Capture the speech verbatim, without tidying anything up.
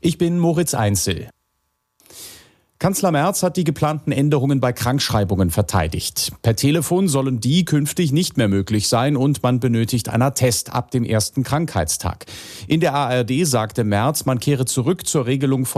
Ich bin Moritz Einzel. Kanzler Merz hat die geplanten Änderungen bei Krankschreibungen verteidigt. Per Telefon sollen die künftig nicht mehr möglich sein und man benötigt einen Attest ab dem ersten Krankheitstag. In der A R D sagte Merz, man kehre zurück zur Regelung von